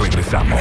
regresamos.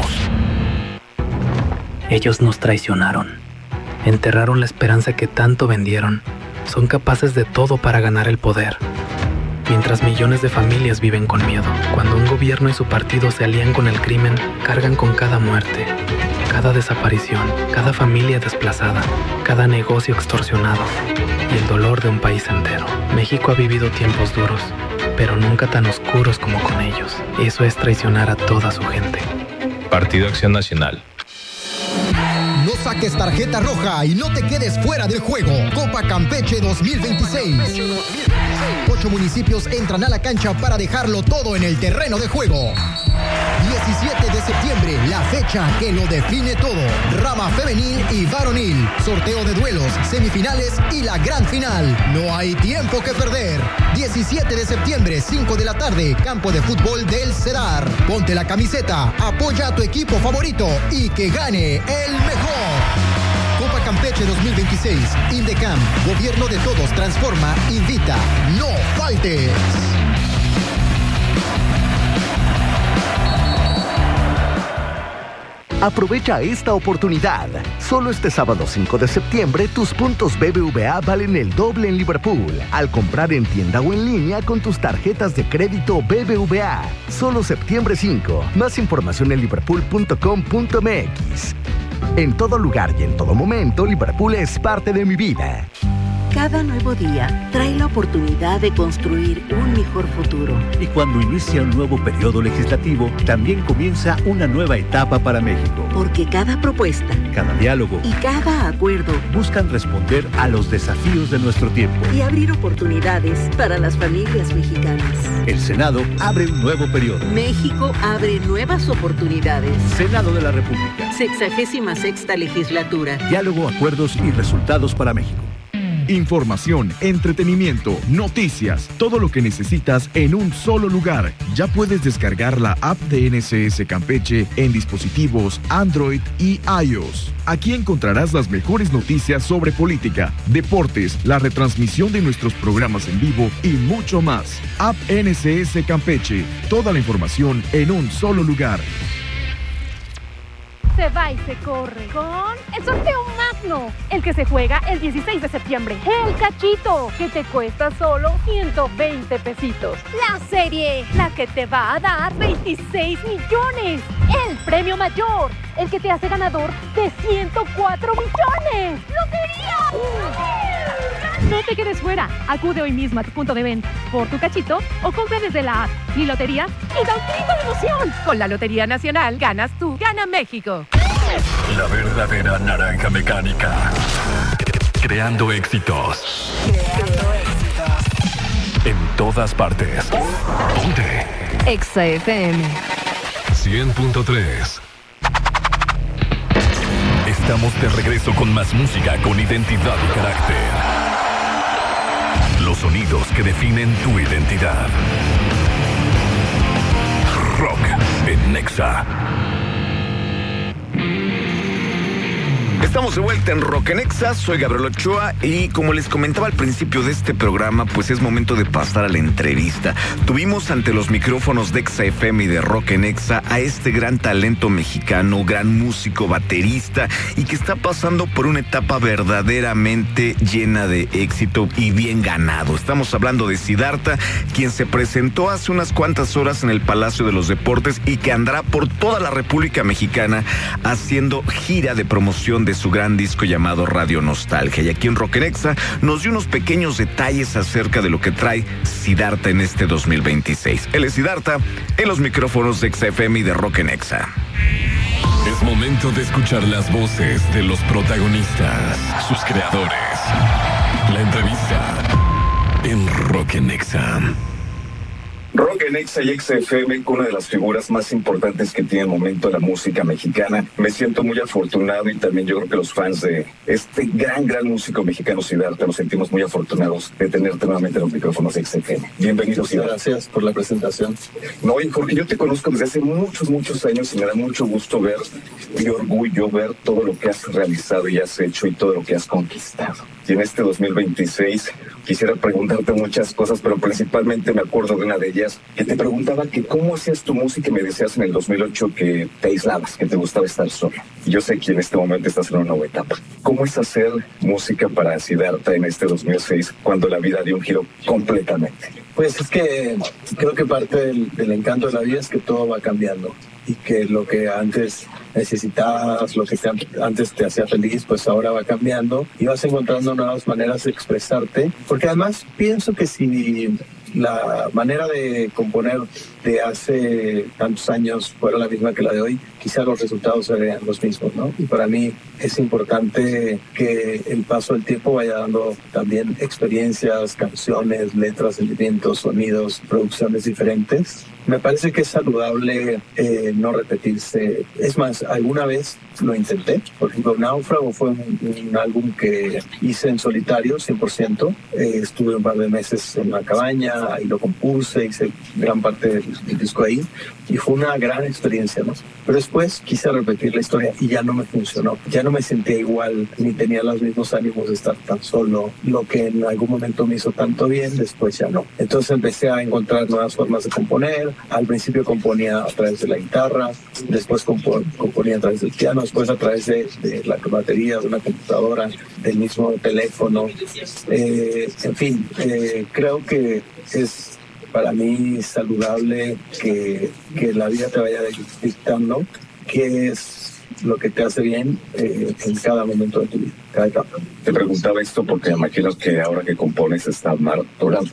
Ellos nos traicionaron. Enterraron la esperanza que tanto vendieron. Son capaces de todo para ganar el poder. Mientras millones de familias viven con miedo. Cuando un gobierno y su partido se alían con el crimen, cargan con cada muerte, cada desaparición, cada familia desplazada, cada negocio extorsionado y el dolor de un país entero. México ha vivido tiempos duros, pero nunca tan oscuros como con ellos. Eso es traicionar a toda su gente. Partido Acción Nacional. No saques tarjeta roja y no te quedes fuera del juego. Copa Campeche 2026. 8 municipios entran a la cancha para dejarlo todo en el terreno de juego. 17 de septiembre, la fecha que lo define todo. Rama femenil y varonil. Sorteo de duelos, semifinales y la gran final. No hay tiempo que perder. 17 de septiembre, 5 de la tarde, campo de fútbol del Cedar. Ponte la camiseta, apoya a tu equipo favorito y que gane el mejor. Copa Campeche 2026. Indecam, Gobierno de Todos transforma, invita. No faltes. Aprovecha esta oportunidad. Solo este sábado 5 de septiembre, tus puntos BBVA valen el doble en Liverpool. Al comprar en tienda o en línea con tus tarjetas de crédito BBVA. Solo septiembre 5. Más información en liverpool.com.mx. En todo lugar y en todo momento, Liverpool es parte de mi vida. Cada nuevo día trae la oportunidad de construir un mejor futuro. Y cuando inicia un nuevo periodo legislativo, también comienza una nueva etapa para México. Porque cada propuesta, cada diálogo y cada acuerdo buscan responder a los desafíos de nuestro tiempo y abrir oportunidades para las familias mexicanas. El Senado abre un nuevo periodo. México abre nuevas oportunidades. Senado de la República. 66ª legislatura. Diálogo, acuerdos y resultados para México. Información, entretenimiento, noticias, todo lo que necesitas en un solo lugar. Ya puedes descargar la app de NSS Campeche en dispositivos Android y iOS. Aquí encontrarás las mejores noticias sobre política, deportes, la retransmisión de nuestros programas en vivo y mucho más. App NSS Campeche, toda la información en un solo lugar. Se va y se corre con el sorteo magno, el que se juega el 16 de septiembre. El cachito, que te cuesta solo 120 pesitos. La serie, la que te va a dar 26 millones. El premio mayor, el que te hace ganador de 104 millones. ¡Lotería! No te quedes fuera. Acude hoy mismo a tu punto de venta por tu cachito o compra desde la app Mi Lotería y da un grito de emoción. Con la Lotería Nacional ganas tú, gana México. La verdadera naranja mecánica. Creando éxitos. En todas partes. Ponte. Exa FM 100.3. Estamos de regreso con más música con identidad y carácter. Los sonidos que definen tu identidad. Rock en Nexa. Estamos de vuelta en Rock en Exa, soy Gabriel Ochoa y como les comentaba al principio de este programa, pues es momento de pasar a la entrevista. Tuvimos ante los micrófonos de Exa FM y de Rock en Exa a este gran talento mexicano, gran músico, baterista y que está pasando por una etapa verdaderamente llena de éxito y bien ganado. Estamos hablando de Siddhartha, quien se presentó hace unas cuantas horas en el Palacio de los Deportes y que andará por toda la República Mexicana haciendo gira de promoción de su gran disco llamado Radio Nostalgia. Y aquí en Rock en Exa nos dio unos pequeños detalles acerca de lo que trae Siddhartha en este 2026. Él es Siddhartha en los micrófonos de Exa FM y de Rock en Exa. Es momento de escuchar las voces de los protagonistas, sus creadores. La entrevista en Rock en Exa. Rock en Exa y Exa FM, con una de las figuras más importantes que tiene el momento la música mexicana. Me siento muy afortunado y también yo creo que los fans de este gran músico mexicano Siddhartha nos sentimos muy afortunados de tenerte nuevamente en los micrófonos de Exa FM. Bienvenido, Siddhartha. Gracias por la presentación. No, y Jorge, yo te conozco desde hace muchos años y me da mucho gusto ver y orgullo ver todo lo que has realizado y has hecho y todo lo que has conquistado. Y en este 2026, quisiera preguntarte muchas cosas, pero principalmente me acuerdo de una de ellas que te preguntaba que cómo hacías tu música y me decías en el 2008 que te aislabas, que te gustaba estar solo. Yo sé que en este momento estás en una nueva etapa. ¿Cómo es hacer música para Siddhartha en este 2006 cuando la vida dio un giro completamente? Pues es que creo que parte del encanto de la vida es que todo va cambiando y que lo que antes necesitabas, lo que antes te hacía feliz, pues ahora va cambiando y vas encontrando nuevas maneras de expresarte. Porque además pienso que si la manera de componer de hace tantos años fuera la misma que la de hoy, quizá los resultados serían los mismos, ¿no? Y para mí es importante que el paso del tiempo vaya dando también experiencias, canciones, letras, sentimientos, sonidos, producciones diferentes. Me parece que es saludable no repetirse. Es más, alguna vez lo intenté. Por ejemplo, Náufrago fue un álbum que hice en solitario, 100%. Estuve un par de meses en una cabaña y lo compuse, hice gran parte del disco ahí. Y fue una gran experiencia, ¿no? Pero después quise repetir la historia y ya no me funcionó. Ya no me sentía igual, ni tenía los mismos ánimos de estar tan solo. Lo que en algún momento me hizo tanto bien, después ya no. Entonces empecé a encontrar nuevas formas de componer. Al principio componía a través de la guitarra, después componía a través del piano, después a través de la batería, de una computadora, del mismo teléfono. En fin, creo que es para mí saludable que la vida te vaya dictando qué es lo que te hace bien en cada momento de tu vida, cada etapa. Te preguntaba esto porque me imagino que ahora que compones está Mar Torado.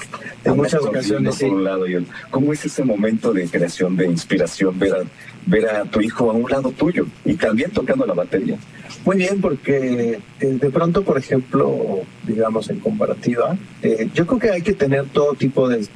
En muchas ocasiones, sí. Un lado y el, ¿cómo es ese momento de creación, de inspiración, ver a tu hijo a un lado tuyo y también tocando la batería? Muy bien, porque de pronto, por ejemplo, digamos en comparativa, yo creo que hay que tener todo tipo de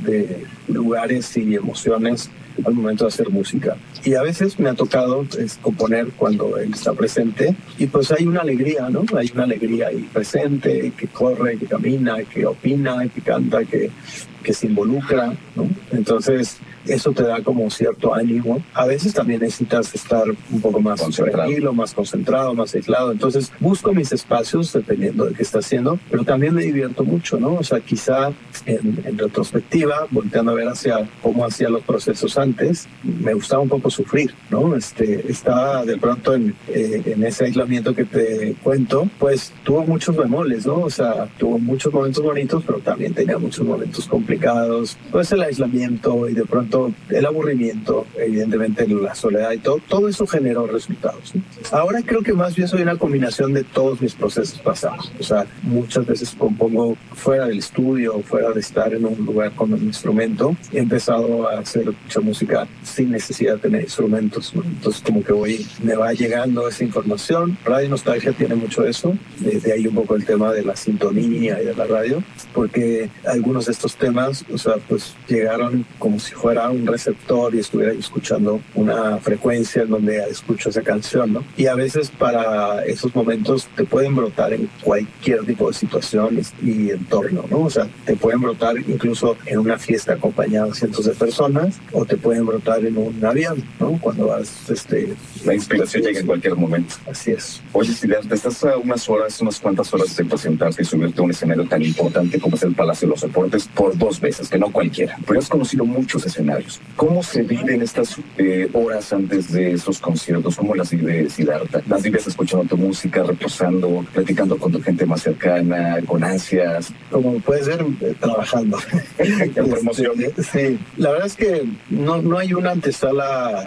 lugares y emociones al momento de hacer música. Y a veces me ha tocado componer cuando él está presente y pues hay una alegría, ¿no? Hay una alegría ahí presente, que corre, que camina, que opina, que canta, que se involucra, ¿no? Entonces eso te da como cierto ánimo. A veces también necesitas estar un poco más tranquilo, más concentrado, más aislado. Entonces busco mis espacios dependiendo de qué está haciendo, pero también me divierto mucho, ¿no? O sea, quizá en retrospectiva, volteando a ver hacia cómo hacía los procesos antes, me gustaba un poco sufrir, ¿no? Estaba de pronto en ese aislamiento que te cuento, pues tuvo muchos bemoles, ¿no? O sea, tuvo muchos momentos bonitos, pero también tenía muchos momentos complicados. Pues el aislamiento y de pronto el aburrimiento, evidentemente la soledad y todo eso generó resultados, ¿no? Ahora creo que más bien soy una combinación de todos mis procesos pasados. O sea, muchas veces compongo fuera del estudio, fuera de estar en un lugar con un instrumento. He empezado a hacer mucha música sin necesidad de tener instrumentos, ¿no? Entonces como que me va llegando esa información. Radio Nostalgia tiene mucho eso, de ahí un poco el tema de la sintonía y de la radio, porque algunos de estos temas, o sea, pues llegaron como si fuera un receptor y estuviera escuchando una frecuencia en donde escucho esa canción, ¿no? Y a veces para esos momentos te pueden brotar en cualquier tipo de situación y entorno, ¿no? O sea, te pueden brotar incluso en una fiesta acompañada de cientos de personas o te pueden brotar en un avión, ¿no? Cuando vas, La inspiración llega en cualquier momento. Así es. Oye, Siddhartha, estás a unas cuantas horas de presentarte y subirte a un escenario tan importante como es el Palacio de los Deportes por 2 veces, que no cualquiera. Pero has conocido muchos escenarios. ¿Cómo se viven estas horas antes de esos conciertos? ¿Cómo las vive Siddhartha? ¿Las vives escuchando tu música, reposando, platicando con tu gente más cercana, con ansias? Como puedes ver, trabajando. En promoción. Sí, la verdad es que no hay una antesala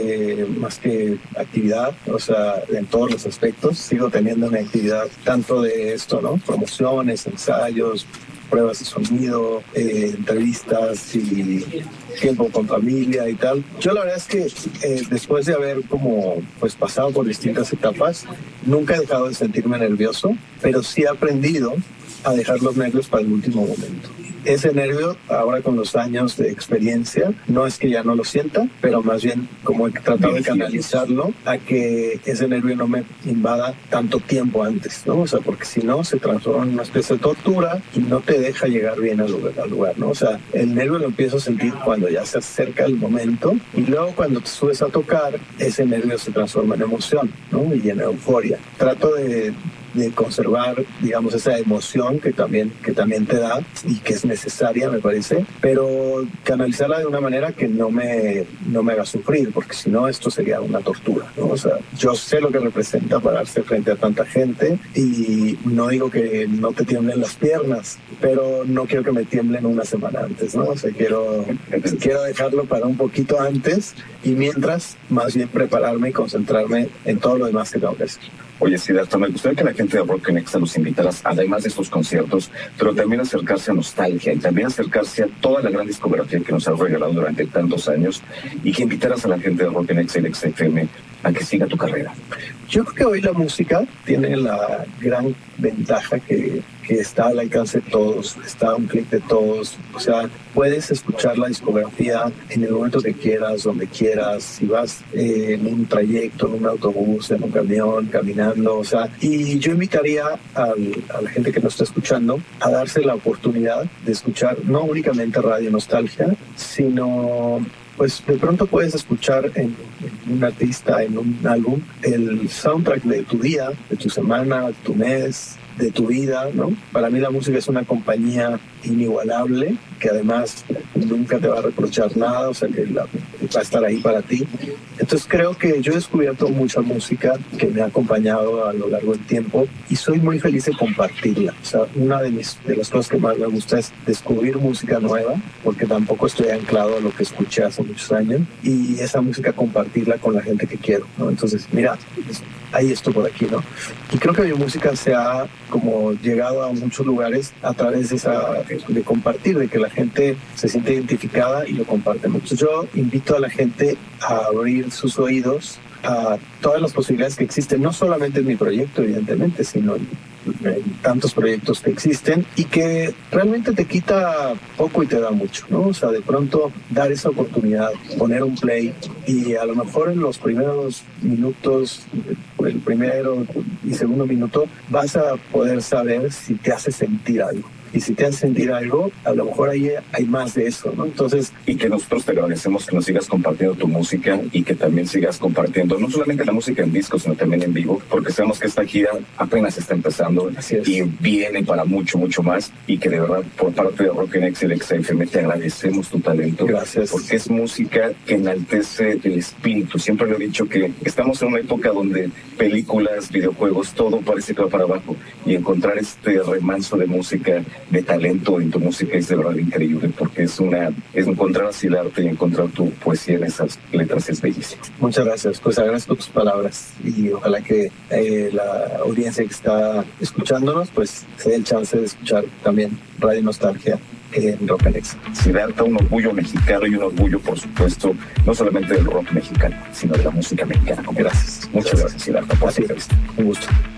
más que actividad, o sea, en todos los aspectos. Sigo teniendo una actividad tanto de esto, ¿no? Promociones, ensayos, pruebas de sonido, entrevistas y tiempo con familia y tal. Yo la verdad es que después de haber pues pasado por distintas etapas, nunca he dejado de sentirme nervioso, pero sí he aprendido a dejar los nervios para el último momento. Ese nervio, ahora con los años de experiencia, no es que ya no lo sienta, pero más bien como he tratado de canalizarlo a que ese nervio no me invada tanto tiempo antes, ¿no? O sea, porque si no se transforma en una especie de tortura y no te deja llegar bien al lugar, ¿no? O sea, el nervio lo empiezo a sentir cuando ya se acerca el momento y luego cuando te subes a tocar, ese nervio se transforma en emoción, ¿no? Y en euforia. Trato de de conservar, digamos, esa emoción que también te da y que es necesaria, me parece, pero canalizarla de una manera que no me haga sufrir, porque si no esto sería una tortura, ¿no? O sea, yo sé lo que representa pararse frente a tanta gente y no digo que no te tiemblen las piernas, pero no quiero que me tiemblen una semana antes, ¿no? O sea, quiero dejarlo para un poquito antes y mientras más bien prepararme y concentrarme en todo lo demás que tengo que hacer. Oye, Siddhartha, me gustaría que la gente de Rock Nexa los invitaras, además de estos conciertos, pero también acercarse a Nostalgia y también acercarse a toda la gran discografía que nos has regalado durante tantos años y que invitaras a la gente de Rock Nexa y XFM a que siga tu carrera. Yo creo que hoy la música tiene la gran ventaja que está al alcance de todos, está a un clic de todos. O sea, puedes escuchar la discografía en el momento que quieras, donde quieras, si vas en un trayecto, en un autobús, en un camión, caminando. O sea, y yo invitaría a la gente que nos está escuchando a darse la oportunidad de escuchar no únicamente Radio Nostalgia, sino pues de pronto puedes escuchar en un artista, en un álbum, el soundtrack de tu día, de tu semana, de tu mes, de tu vida, ¿no? Para mí la música es una compañía inigualable, que además nunca te va a reprochar nada, o sea que va a estar ahí para ti. Entonces creo que yo he descubierto mucha música que me ha acompañado a lo largo del tiempo y soy muy feliz de compartirla. O sea, una de las cosas que más me gusta es descubrir música nueva, porque tampoco estoy anclado a lo que escuché hace muchos años, y esa música compartirla con la gente que quiero, ¿no? Entonces, mira, hay esto por aquí, ¿no? Y creo que mi música se ha como llegado a muchos lugares a través de compartir, de que la gente se siente identificada y lo comparte mucho. Yo invito a la gente a abrir sus oídos a todas las posibilidades que existen, no solamente en mi proyecto, evidentemente, sino en tantos proyectos que existen y que realmente te quita poco y te da mucho, ¿no? O sea, de pronto dar esa oportunidad, poner un play y a lo mejor en los primeros minutos, el primero y segundo minuto, vas a poder saber si te hace sentir algo. Y si te hace sentir algo, a lo mejor ahí hay más de eso, ¿no? Entonces... Y que nosotros te agradecemos que nos sigas compartiendo tu música y que también sigas compartiendo no solamente la música en disco, sino también en vivo, porque sabemos que esta gira apenas está empezando y viene para mucho, mucho más, y que de verdad, por parte de Rock Nexa y XFM, te agradecemos tu talento. Gracias. Porque es música que enaltece el espíritu. Siempre lo he dicho que estamos en una época donde películas, videojuegos, todo parece que va para abajo, y encontrar este remanso de música, de talento en tu música es de verdad increíble, porque es encontrar así el arte y encontrar tu poesía en esas letras es bellísimo. Muchas gracias, pues agradezco tus palabras y ojalá que la audiencia que está escuchándonos pues se dé el chance de escuchar también Radio Nostalgia en Rock Nexa. Siddhartha, un orgullo mexicano y un orgullo, por supuesto, no solamente del rock mexicano, sino de la música mexicana. Gracias. Muchas gracias, Siddhartha, por esta entrevista. Un gusto.